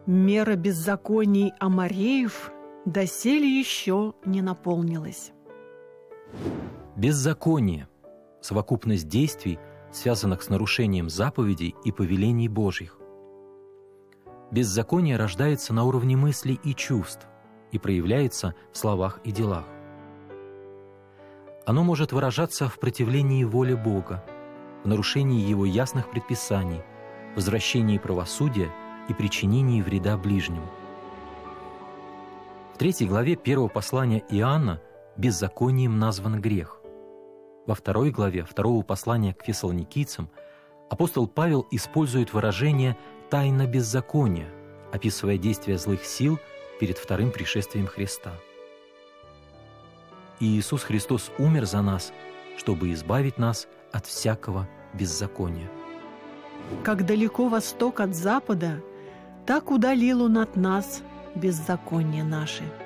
Мера беззаконий Амореев доселе еще не наполнилась. Беззаконие – совокупность действий, связанных с нарушением заповедей и повелений Божьих. Беззаконие рождается на уровне мыслей и чувств и проявляется в словах и делах. Оно может выражаться в противлении воле Бога, в нарушении Его ясных предписаний, возвращении правосудия и причинении вреда ближнему. В 3 главе 1 послания Иоанна беззаконием назван грех. Во 2 главе 2 послания к фессалоникийцам апостол Павел использует выражение «тайна беззакония», описывая действия злых сил перед вторым пришествием Христа. И Иисус Христос умер за нас, чтобы избавить нас от всякого беззакония. Как далеко восток от запада, так удалил Он от нас беззаконие наши.